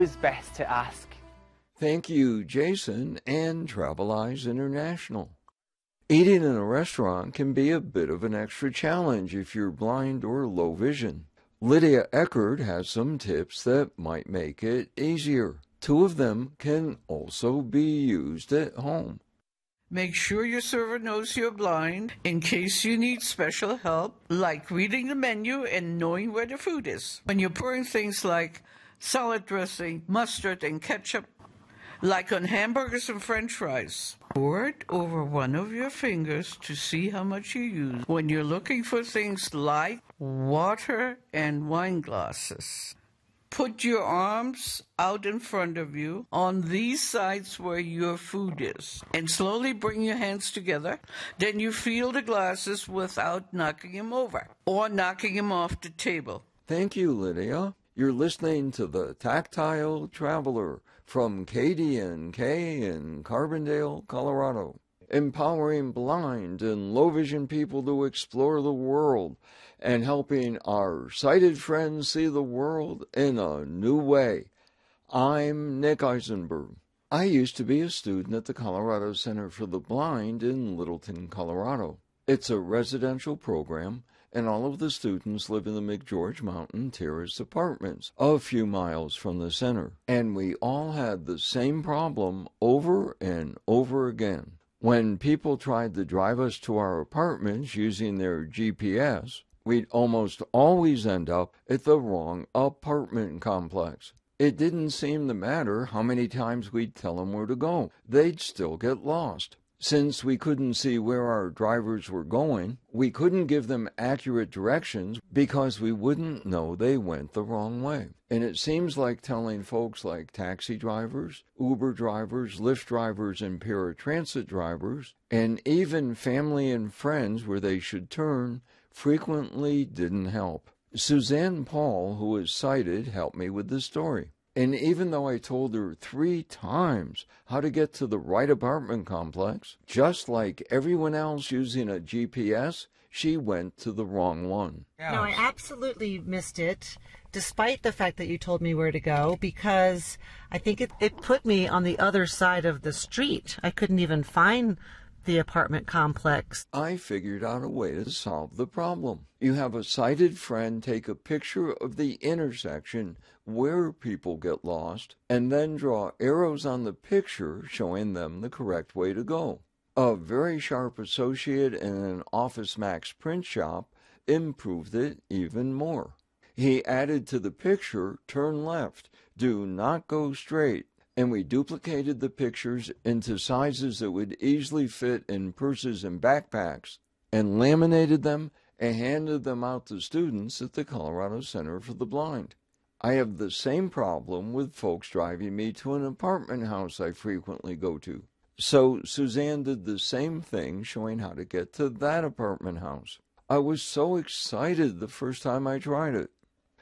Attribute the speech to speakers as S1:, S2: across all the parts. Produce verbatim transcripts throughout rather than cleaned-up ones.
S1: It's best to ask.
S2: Thank you, Jason and Travelize International. Eating in a restaurant can be a bit of an extra challenge if you're blind or low vision. Lydia Eckert has some tips that might make it easier. Two of them can also be used at home.
S3: Make sure your server knows you're blind in case you need special help, like reading the menu and knowing where the food is. When you're pouring things like salad dressing, mustard, and ketchup, like on hamburgers and french fries, pour it over one of your fingers to see how much you use. When you're looking for things like water and wine glasses, put your arms out in front of you on these sides where your food is, and slowly bring your hands together. Then you feel the glasses without knocking them over or knocking them off the table.
S2: Thank you, Lydia. You're listening to the Tactile Traveler from K D N K in Carbondale, Colorado, empowering blind and low vision people to explore the world and helping our sighted friends see the world in a new way. I'm Nick Eisenberg. I used to be a student at the Colorado Center for the Blind in Littleton, Colorado. It's a residential program, and all of the students live in the McGeorge Mountain Terrace apartments, a few miles from the center. And we all had the same problem over and over again. When people tried to drive us to our apartments using their G P S, we'd almost always end up at the wrong apartment complex. It didn't seem to matter how many times we'd tell them where to go. They'd still get lost. Since we couldn't see where our drivers were going, we couldn't give them accurate directions because we wouldn't know they went the wrong way. And it seems like telling folks like taxi drivers, Uber drivers, Lyft drivers, and paratransit drivers, and even family and friends where they should turn, frequently didn't help. Suzanne Paul, who is sighted, helped me with this story. And even though I told her three times how to get to the right apartment complex, just like everyone else using a G P S, she went to the wrong one.
S4: No, I absolutely missed it, despite the fact that you told me where to go, because I think it, it put me on the other side of the street. I couldn't even find the apartment complex.
S2: I figured out a way to solve the problem. You have a sighted friend take a picture of the intersection where people get lost, and then draw arrows on the picture showing them the correct way to go. A very sharp associate in an Office Max print shop improved it even more. He added to the picture, turn left, do not go straight, and we duplicated the pictures into sizes that would easily fit in purses and backpacks, and laminated them and handed them out to students at the Colorado Center for the Blind. I have the same problem with folks driving me to an apartment house I frequently go to. So Suzanne did the same thing, showing how to get to that apartment house. I was so excited the first time I tried it.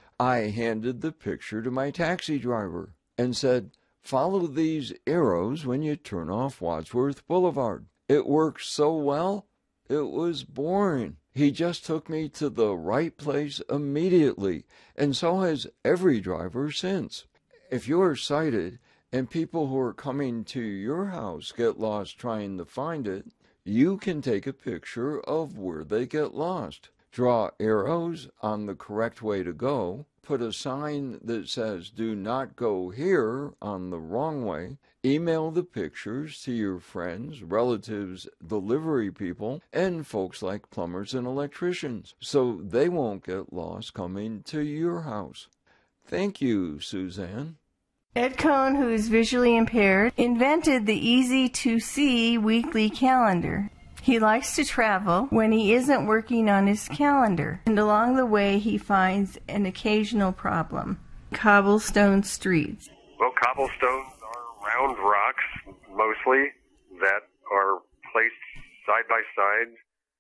S2: I handed the picture to my taxi driver and said, "Follow these arrows when you turn off Wadsworth Boulevard." It worked so well, it was boring. He just took me to the right place immediately, and so has every driver since. If you're sighted and people who are coming to your house get lost trying to find it, you can take a picture of where they get lost. Draw arrows on the correct way to go. Put a sign that says, "Do not go here," on the wrong way. Email the pictures to your friends, relatives, delivery people, and folks like plumbers and electricians, so they won't get lost coming to your house. Thank you, Suzanne.
S5: Ed Cohn, who is visually impaired, invented the easy-to-see weekly calendar. He likes to travel when he isn't working on his calendar, and along the way he finds an occasional problem. Cobblestone streets.
S6: Well, cobblestones are round rocks, mostly, that are placed side by side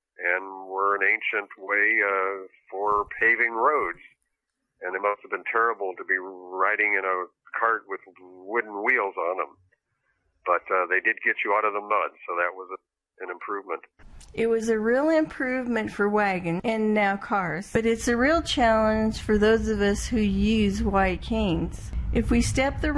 S6: and were an ancient way uh, for paving roads. And it must have been terrible to be riding in a cart with wooden wheels on them. But uh, they did get you out of the mud, so that was a, an improvement.
S5: It was a real improvement for wagons and now cars, but it's a real challenge for those of us who use white canes. If we step the